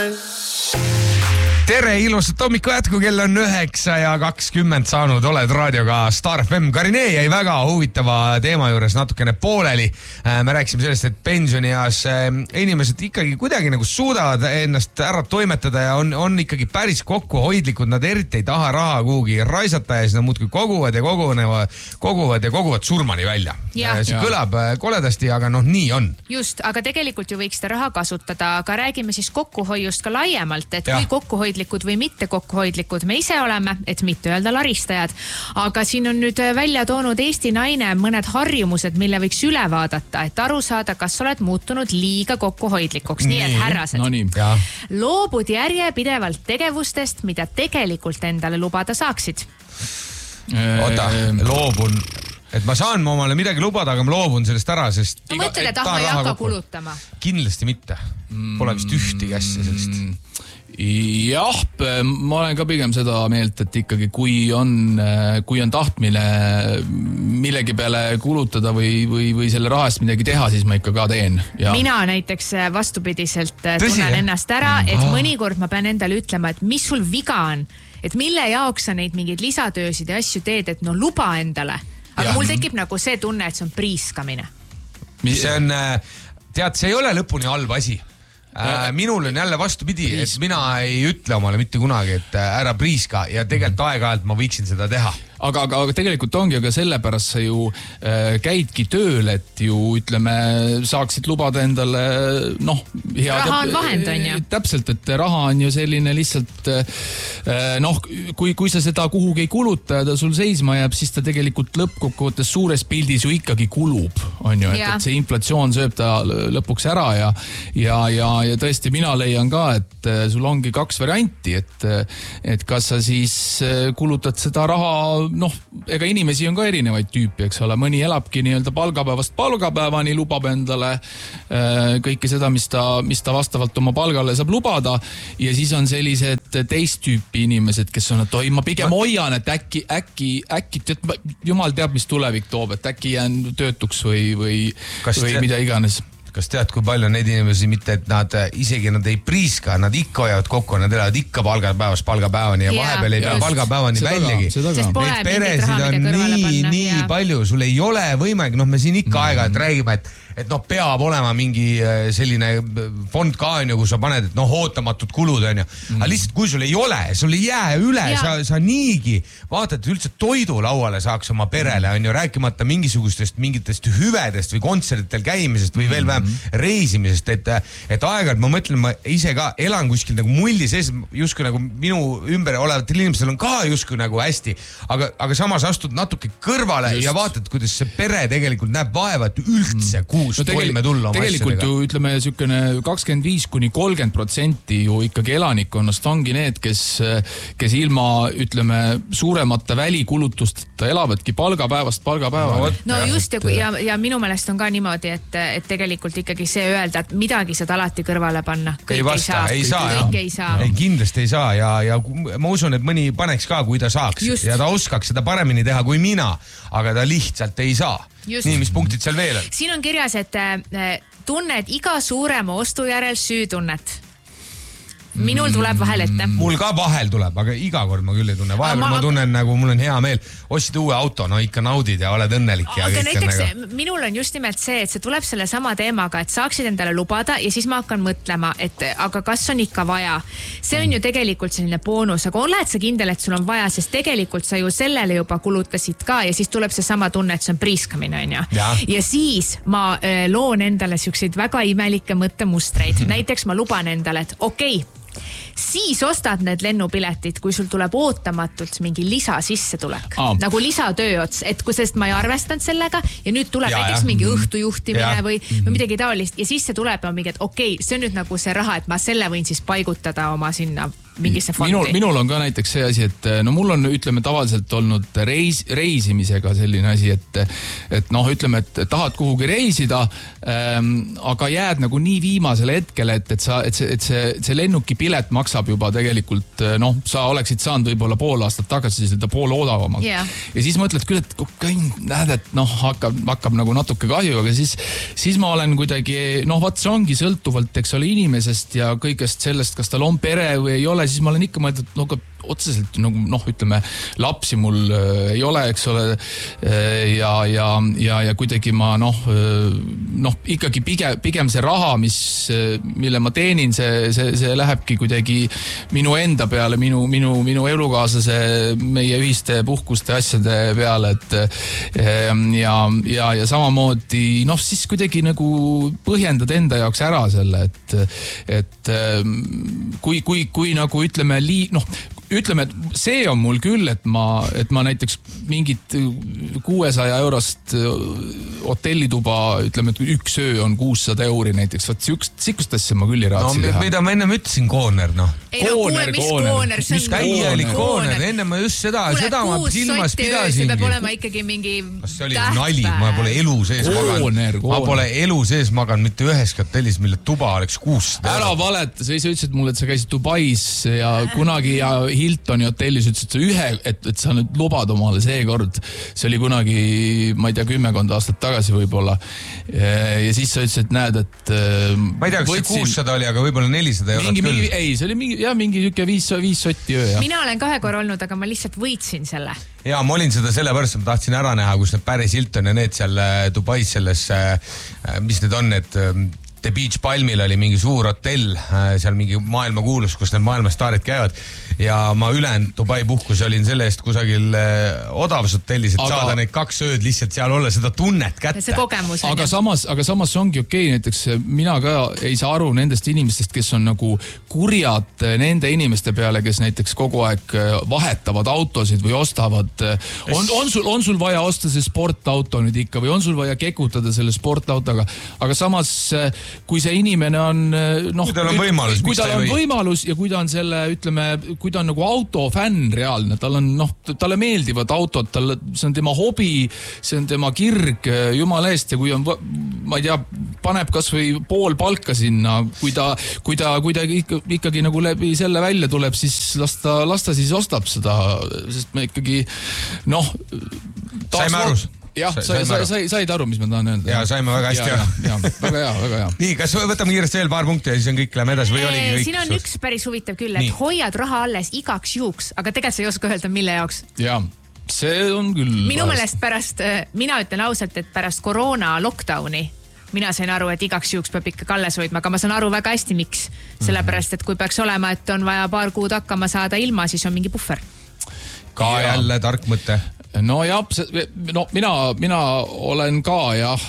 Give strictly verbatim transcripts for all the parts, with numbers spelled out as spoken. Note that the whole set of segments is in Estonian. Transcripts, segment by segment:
Tere, ilusat hommiku jätku, kell on üheksa ja kakskümmend saanud, oled raadioga Star F M. Karinee jäi väga huvitava teema juures natukene pooleli. Me rääkisime sellest, et pensionieas inimesed ikkagi kuidagi nagu suudavad ennast ära toimetada ja on, on ikkagi päris kokkuhoidlikud. Nad eriti ei taha raha kuhugi raisata ja siis nad muudkui koguvad ja kogunevad, koguvad ja koguvad surmani välja. Ja, see ja. kõlab koledasti, aga noh, nii on. Just, aga tegelikult ju võiks seda raha kasutada, aga räägime siis kokkuhoiust ka laiemalt, et ja. kui kokkuhoidlikud või mitte kokkuhoidlikud me ise oleme, et mitte öelda laristajad. Aga siin on nüüd välja toonud Eesti naine mõned harjumused, mille võiks üle vaadata, et aru saada, kas oled muutunud liiga kokkuhoidlikuks. Nii, nii et härrased. No nii. Loobud järjepidevalt tegevustest, mida tegelikult endale lubada saaksid. Oota, loobun. Et ma saan ma omale midagi lubada, aga ma loobun sellest ära, sest... No mõtled, et ah, ma ei hakka kulutama. Kindlasti mitte. Pole vist ühtegi asja sellist. Jah, ma olen ka pigem seda meelt, et ikkagi kui on, kui on tahtmine millegi peale kulutada või, või, või selle rahast midagi teha, siis ma ikka ka teen. Ja. Mina näiteks vastupidiselt Tõsi, tunnen ennast ära, et mõnikord ma pean endale ütlema, et mis sul viga on, et mille jaoks sa neid mingeid lisatöösid ja asju teed, et no luba endale. Aga ja. mul tekib nagu see tunne, et see on priiskamine. See on, tead, see ei ole lõpuni halb asi. Äh, minul on jälle vastupidi, et mina ei ütle omale mitte kunagi, et ära priiska ja tegelikult aeg-ajalt ma võiksin seda teha. Aga, aga, aga tegelikult ongi, aga sellepärast sa ju äh, käidki tööl, et ju ütleme, saaksid lubada endale noh, hea, raha on vahend, on ju. Täpselt, et raha on ju selline lihtsalt äh, noh, kui, kui sa seda kuhugi ei kuluta ja ta sul seisma jääb, siis ta tegelikult lõppkokkuvõttes suures pildis ju ikkagi kulub, on ju, et, et see inflatsioon sööb ta lõpuks ära ja, ja, ja, ja tõesti mina leian ka, et äh, sul ongi kaks varianti, et, et kas sa siis äh, kulutad seda raha noh, ega inimesi on ka erinevaid tüüpi, eks ole, mõni elabki nii-öelda palgapäevast palgapäevani, lubab endale äh, kõike seda, mis ta, mis ta vastavalt oma palgale saab lubada ja siis on sellised teist tüüpi inimesed, kes on, et oi, ma pigem hoian, et äkki, äkki, äkki, tead, jumal teab, mis tulevik toob, et äkki jään töötuks või, või, või mida iganes. Kas tead, kui palju on neid inimesi, mitte et nad isegi nad ei priiska, nad ikka hoiavad kokku, nad elavad ikka palgapäevast palgapäevani ja, ja vahepeal ei pea palgapäevani seda väljagi. Neid peresid on nii, nii ja. palju, sul ei ole võimalik, noh me siin ikka mm. aega, et räägime, et et noh, peab olema mingi selline fond ka, on ju, kus sa paned, et noh, ootamatud kulud, on ju. Mm. Aga lihtsalt, kui sul ei ole, sul ei jää üle, sa, sa niigi vaatad, et üldse toidulauale saaks oma perele, on ju, rääkimata mingisugustest mingitest hüvedest või kontserditel käimisest või veel vähem mm. reisimisest, et, et aeg-ajalt ma mõtlen, ma ise ka elan kuskil nagu mulli sees, justkui nagu minu ümber olevatel inimestel on ka justkui nagu hästi, aga, aga samas astud natuke kõrvale Just. ja vaatad, kuidas see pere tegelikult näeb vaeva, et üldse mm. No tegelikult, tegelikult ju ütleme sükene kakskümmend viis kuni kolmkümmend protsenti ju ikkagi elanikkonnast ongi need, kes, kes ilma ütleme suuremate välikulutusteta elavadki palgapäevast palgapäeva. No just ja, ja, ja minu meelest on ka niimoodi, et, et tegelikult ikkagi see öelda, et midagi saad alati kõrvale panna. Kõik ei vasta, ei saa. Kõik, kõik ei saa. Ei, kindlasti ei saa ja, ja ma usun, et mõni paneks ka, kui ta saaks just. Ja ta oskaks seda paremini teha kui mina, aga ta lihtsalt ei saa. Just. Nii, mis punktid seal veel on? Siin on kirjas, et tunned iga suurema ostu järel süütunnet. Minul tuleb vahel ette. Mul ka vahel tuleb, aga iga kord ma küll ei tunne. Vahepeal ma... ma tunnen nagu, mul on hea meel. Ostid uue auto, no ikka naudid ja oled õnnelik. Ja aga näiteks nagu... minul on just nimelt see, et see tuleb selle sama teemaga, et saaksid endale lubada ja siis ma hakkan mõtlema, et aga kas on ikka vaja. See on ju tegelikult selline boonus, aga oled sa kindel, et sul on vaja, sest tegelikult sa ju sellele juba kulutasid ka ja siis tuleb see sama tunne, et see on priiskamine, on ju. Ja. ja siis ma äh, loon endale siukseid väga imelikke mõttemustreid. Näiteks ma luban endale, et okei, okay, siis ostad need lennupiletid, kui sul tuleb ootamatult mingi lisa sissetulek. Ah. Nagu lisatööots, et kui sest ma ei arvestanud sellega ja nüüd tuleb ja, näiteks ja. mingi õhtujuhtimine ja. või, või midagi taolist ja siis see tuleb mingi, et okei, okay, see on nüüd nagu see raha, et ma selle võin siis paigutada oma sinna mingisse fondi. Minul, minul on ka näiteks see asi, et no mul on, ütleme, tavaliselt olnud reis, reisimisega selline asi, et, et noh, ütleme, et tahad kuhugi reisida, ähm, aga jääd nagu nii viimasele hetkele, et, et sa, et see, et see, see lennukipilet maksab juba tegelikult, noh, sa oleksid saanud võib-olla pool aastat tagasi seda pool odavamalt. Yeah. Ja siis mõtled küll, et kokain, näed, et noh, hakkab, hakkab nagu natuke kahju, aga siis, siis ma olen kuidagi, noh, vaat see ongi sõltuvalt, eks ole, inimesest ja kõigest sellest, kas tal on pere või ei ole, siis ma olen ikka mõeldud, no otseselt nagu noh, ütleme, lapsi mul äh, ei ole, eks ole, äh, ja, ja, ja, ja kuidagi ma noh, äh, noh, ikkagi pigem, pigem see raha, mis, mille ma teenin, see, see, see lähebki kuidagi minu enda peale, minu, minu, minu elukaaslase, meie ühiste puhkuste asjade peale, et ja, ja, ja samamoodi, noh, siis kuidagi nagu põhjendad enda jaoks ära selle, et, et kui, kui, kui nagu ütleme, lii, noh, ütleme, et see on mul küll, et ma, et ma näiteks mingit kuuesaja eurost hotellituba, ütleme, et üks öö on kuussada euri näiteks, vaat siukest, siukest asja ma küll ei raatsi no, teha. Mida ma ennem ütlesin, kooner, noh. Ei no kuule, mis kooner, see on täielik kooner, enne ma just seda, kuule, seda ma silmas pidasingi. See peab olema ikkagi mingi see oli nali, ma pole elu sees maganud. Ma pole elu sees maganud mitte üheski hotellis, mille tuba oleks kuussada. Ära valeta, sa ise ütlesid mulle, et sa käisid Dubais ja kunagi ja Hiltoni hotellis ütlesid, et sa ühe, et, et sa nüüd lubad omale seekord. See oli kunagi, ma ei tea, kümmekond aastat tagasi võib-olla. Ja siis sa ütlesid, et näed, et ma ei tea, kas see kuussada oli, aga võib-olla nelisada eurot mingi, küll. Mingi, ei, see oli mingi, jah, mingi niisugune viis, viis sotti öö. Ja. Mina olen kahe korra olnud, aga ma lihtsalt võitsin selle. Ja ma olin seda sellepärast, ma tahtsin ära näha, kus need Paris Hilton ja need seal Dubais selles, mis need on, et The Beach Palmil oli mingi suur hotell, seal mingi maailma kuulus, kus need maailmastaarid käivad ja ma ülejäänud Dubai puhkus olin selle eest kusagil odavas hotellis, et aga... saada neid kaks ööd lihtsalt seal olla, seda tunnet kätte. See kogemus on. Aga samas, aga samas ongi okei, näiteks mina ka ei saa aru nendest inimestest, kes on nagu kurjad nende inimeste peale, kes näiteks kogu aeg vahetavad autosid või ostavad. On, on, sul, on sul vaja osta see sportauto nüüd ikka või on sul vaja kekutada selle sportautoga, aga samas kui see inimene on noh, kui tal on võimalus, kui tal on võimalus ja kui ta on selle, ütleme, kui ta on nagu autofänn reaalne, tal on noh, talle meeldivad autod, tal, see on tema hobi, see on tema kirg, jumala eest ja kui on, ma ei tea, paneb kas või pool palka sinna, kui ta, kui ta, kui ta ikka, ikkagi nagu läbi selle välja tuleb, siis las ta, las ta siis ostab seda, sest me ikkagi noh, saime arus. Jah, sa, sa, sa, said aru, mis ma tahan öelda. Ja, saime väga hästi. Ja, ja, ja, väga hea, väga hea. Nii, kas võtame kiiresti veel paar punkti ja siis on kõik, lähme edasi või oligi kõik? Siin on üks päris huvitav küll, et Nii. hoiad raha alles igaks juuks, aga tegelikult sa ei oska öelda, mille jaoks. Ja, see on küll... Minu meelest pärast, mina ütlen ausalt, et pärast koroona lockdowni mina sain aru, et igaks juuks peab ikka kalles hoidma, aga ma saan aru väga hästi, miks. Sellepärast, et kui peaks olema, et on vaja paar kuud hakkama saada ilma, siis on mingi puffer. Ka ja. jälle tark mõte. No jah, no mina, mina olen ka jah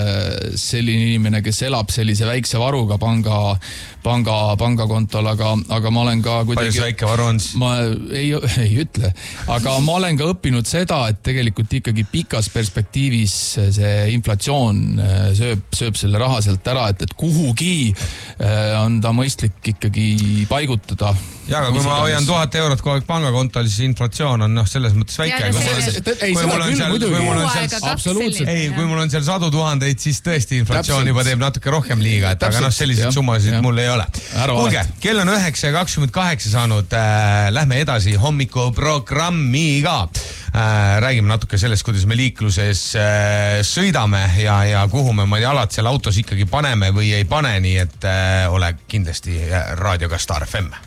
selline inimene, kes elab sellise väikse varuga panga, panga, pangakontol, aga, aga ma olen ka kuidagi... Palju see väike varu on siis? Ma ei, ei ütle, aga ma olen ka õppinud seda, et tegelikult ikkagi pikas perspektiivis see inflatsioon sööb, sööb selle raha sealt ära, et, et kuhugi on ta mõistlik ikkagi paigutada. Ja, aga kui ma hoian tuhat eurot kogu aeg pangakontol, siis inflatsioon on noh, selles mõttes väike. Ja, no, ei, kui mul on seal, kui mul on seal, absoluutselt. Ei, kui mul on seal sadu tuhandeid, siis tõesti inflatsioon juba teeb natuke rohkem liiga, et aga noh, sellised summasid ja. Mul ei ole. Kuulge, kell on üheksa kakskümmend kaheksa saanud, äh, lähme edasi hommikuprogrammiga. Äh, räägime natuke sellest, kuidas me liikluses äh, sõidame ja, ja kuhu me oma jalad seal autos ikkagi paneme või ei pane, nii et äh, ole kindlasti raadioga Star F M.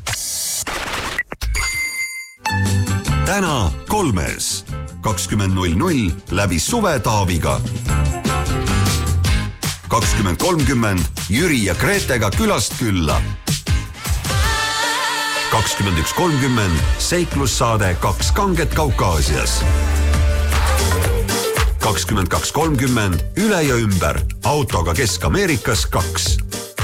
Täna kolmes kakskümmend null null läbi Suve Taaviga. kakskümmend kolmkümmend Jüri ja Gretega külast külla. kakskümmend üks kolmkümmend seiklussaade Kaks kanget Kaukaasias. kakskümmend kaks kolmkümmend üle ja ümber autoga Kesk-Ameerikas kaks.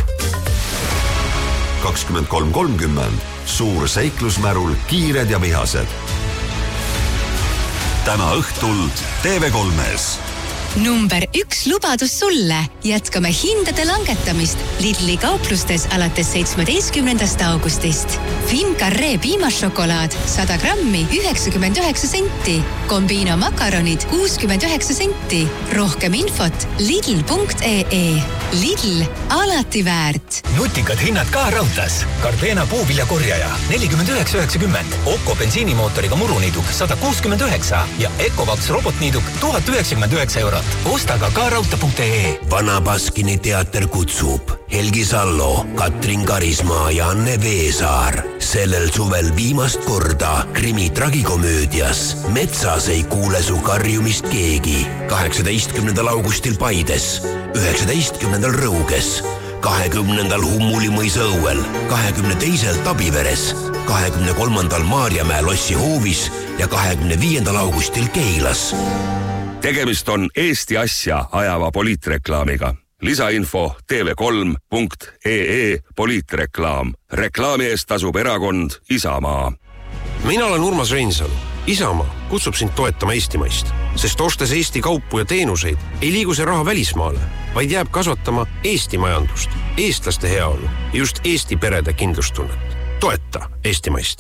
kakskümmend kolm kolmkümmend suur seiklusmärul Kiired ja vihased. Täna õhtul T V kolmes. Number üks lubadus sulle. Jätkame hindade langetamist Lidli kauplustes alates seitsmeteistkümnendast augustist. Fincarré piimasšokolaad sada grammi üheksakümmend üheksa senti. Combino makaronid kuuskümmend üheksa senti. Rohkem infot lidl punkt ee. Lidl, alati väärt. Nutikad hinnad ka raudtas. Gardena puuviljakorjaja nelikümmend üheksa üheksakümmend. Okko bensiinimootoriga muruniiduk sada kuuskümmend üheksa ja Ecovacs robotniiduk tuhat üheksakümmend üheksa eurot. Osta ka raudta punkt ee. Vana Baskini teater kutsub Helgi Sallo, Katrin Karismaa ja Anne Veesaar. Sellel suvel viimast korda krimi tragikomöödias Metsas ei kuule su karjumist keegi. kaheksateistkümnendal augustil Paides, üheksateistkümnendal Rõuges, kahekümnendal Hummulimõisa õuel, kahekümne teisel Tabiveres, kahekümne kolmandal Maarjamäe lossi hoovis ja kahekümne viiendal augustil Keilas. Tegemist on Eesti asja ajava poliitreklaamiga. Lisainfo T V kolm punkt ee poliitreklaam. Reklaami eest tasub erakond Isamaa. Mina olen Urmas Reinsalu. Isamaa kutsub sind toetama Eestimaist, sest ostes Eesti kaupu ja teenuseid ei liigu see raha välismaale, vaid jääb kasvatama Eesti majandust, eestlaste heaolu ja just Eesti perede kindlustunnet. Toeta Eestimaist.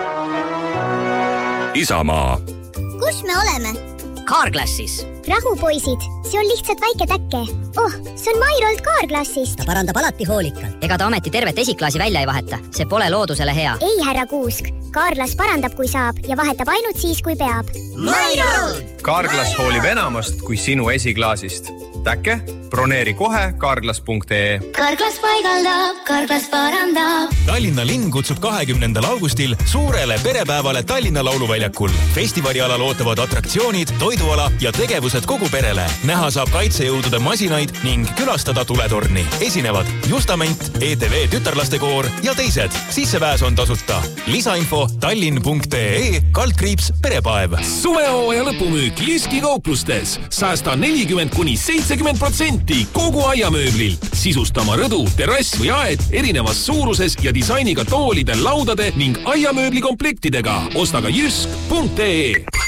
Isamaa. Kus me oleme? Carglassis. Rahu, poisid. See on lihtsalt väike täkke. Oh, see on Mairold Carglassist. Ta parandab alati hoolikalt. Ega ta ameti tervet esiklaasi välja ei vaheta. See pole loodusele hea. Ei, härra Kuusk. Carglass parandab, kui saab ja vahetab ainult siis, kui peab. Mairold! Carglass hoolib enamast kui sinu esiklaasist. Täkke? Broneeri kohe carglass punkt ee. Carglass paigaldab, Carglass parandab. Tallinna linn kutsub kahekümnendal augustil suurele perepäevale Tallinna lauluväljakul. Festivali alal ootavad atraktsioonid, toiduala ja tegevused kogu perele. Näha saab kaitsejõudude masinaid ning külastada tuletorni. Esinevad Justament, E T V tütarlastekoor ja teised. Sissepääs on tasuta. Lisainfo tallinn punkt ee, kaldkriips perepäev. Suvehooaja lõpumüük Jyski kauplustes. Säästa nelikümmend kuni seitsekümmend protsenti kogu aiamööblilt. Sisustama rõdu, terrass või aed erinevas suuruses ja disainiga toolide, laudade ning aiamööbli komplektidega. Osta ka jysk punkt ee.